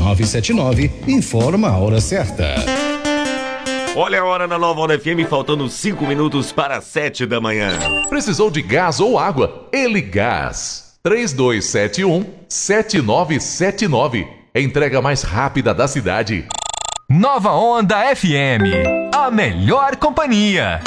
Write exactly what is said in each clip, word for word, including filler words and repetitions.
nove sete nove informa a hora certa. Olha a hora na Nova Onda F M, faltando cinco minutos para sete da manhã. Precisou de gás ou água? Ele Gás. três dois sete um, sete nove sete nove. Entrega mais rápida da cidade. Nova Onda F M. A melhor companhia.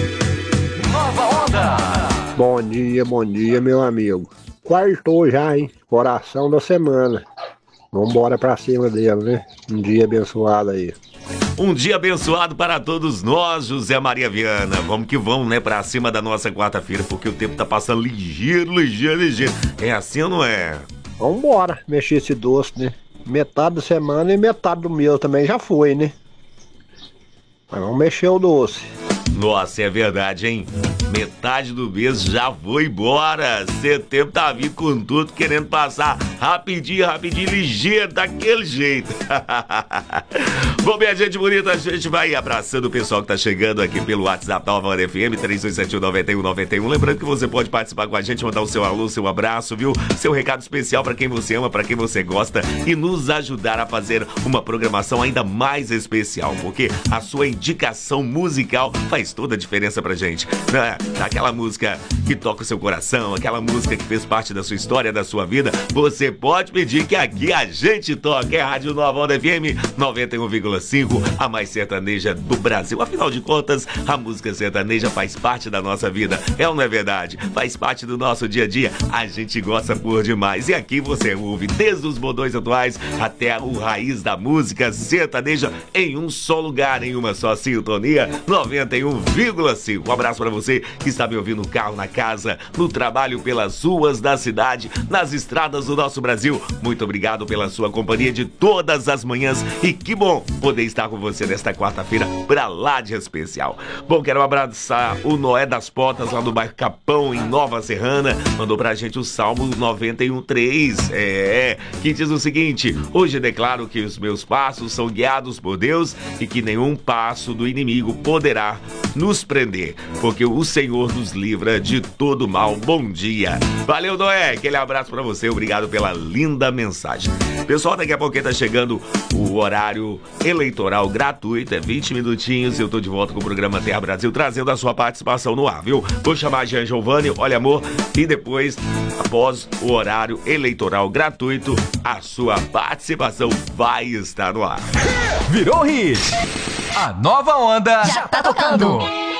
Nova Onda. Bom dia, bom dia, meu amigo. Quartou já, hein? Coração da semana. Vambora pra cima dele, né? Um dia abençoado aí. Um dia abençoado para todos nós, José Maria Viana. Vamos que vamos, né? Pra cima da nossa quarta-feira, porque o tempo tá passando ligeiro, ligeiro, ligeiro. É assim ou não é? Vambora mexer esse doce, né? Metade da semana e metade do meu também já foi, né? Mas vamos mexer o doce. Nossa, é verdade, hein? Metade do mês já foi embora. Setembro tá vindo com tudo, querendo passar rapidinho, rapidinho, ligeiro, daquele jeito. Bom, minha gente bonita, a gente vai abraçando o pessoal que tá chegando aqui pelo WhatsApp da Nova Onda F M, três dois sete um, nove um nove um. Lembrando que você pode participar com a gente, mandar o seu alô, seu abraço, viu? Seu recado especial pra quem você ama, pra quem você gosta e nos ajudar a fazer uma programação ainda mais especial, porque a sua indicação musical faz toda a diferença pra gente, né? Aquela música que toca o seu coração, aquela música que fez parte da sua história, da sua vida, você pode pedir que aqui a gente toque. É a Rádio Nova Onda F M noventa e um vírgula cinco, a mais sertaneja do Brasil. Afinal de contas, a música sertaneja faz parte da nossa vida. É ou não é verdade? Faz parte do nosso dia a dia. A gente gosta por demais. E aqui você ouve desde os modões atuais até o raiz da música sertaneja em um só lugar, em uma só sintonia. noventa e um vírgula cinco. Um abraço para você que está me ouvindo no carro, na casa, no trabalho, pelas ruas da cidade, nas estradas do nosso Brasil. Muito obrigado pela sua companhia de todas as manhãs e que bom poder estar com você nesta quarta-feira pra lá de especial. Bom, quero abraçar o Noé das Portas lá do bairro Capão, em Nova Serrana. Mandou pra gente o Salmo noventa e um, três. É, que diz o seguinte: hoje declaro que os meus passos são guiados por Deus e que nenhum passo do inimigo poderá nos prender, porque o Senhor nos livra de todo mal. Bom dia. Valeu, Noé. Aquele abraço pra você. Obrigado pela linda mensagem. Pessoal, daqui a pouquinho tá chegando o horário eleitoral gratuito. É vinte minutinhos e eu tô de volta com o programa Terra Brasil, trazendo a sua participação no ar, viu? Vou chamar a Jean Giovanni, olha amor, e depois, após o horário eleitoral gratuito, a sua participação vai estar no ar. Virou hit. A Nova Onda já tá tocando.